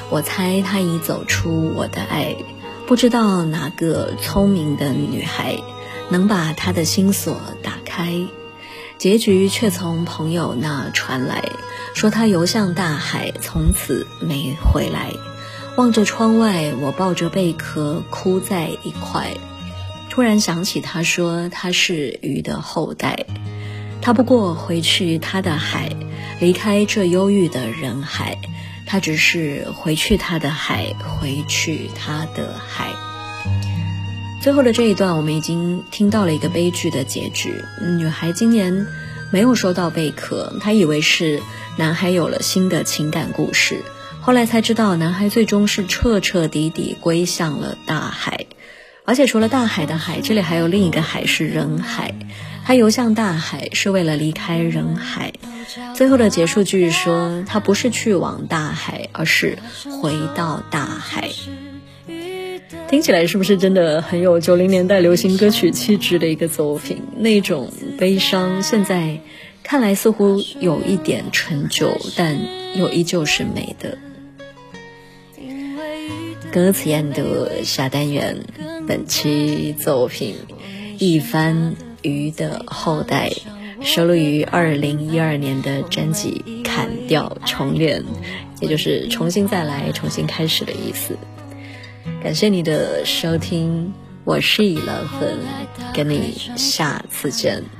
我猜她已走出我的爱，不知道哪个聪明的女孩能把她的心锁打开。结局却从朋友那传来，说她游向大海，从此没回来。望着窗外，我抱着贝壳哭在一块。突然想起他说他是鱼的后代，他不过回去他的海，离开这忧郁的人海，他只是回去他的海，回去他的海。最后的这一段我们已经听到了一个悲剧的结局。女孩今年没有收到贝壳，她以为是男孩有了新的情感故事，后来才知道男孩最终是彻彻底底归向了大海。而且除了大海的海，这里还有另一个海是人海，他游向大海是为了离开人海。最后的结束句说，他不是去往大海，而是回到大海。听起来是不是真的很有90年代流行歌曲气质的一个作品？那种悲伤现在看来似乎有一点陈旧，但又依旧是美的。歌词研读下单元，本期作品一番鱼的后代，收录于2012年的专辑砍掉重练，也就是重新再来重新开始的意思。感谢你的收听，我是以乐芬，跟你下次见。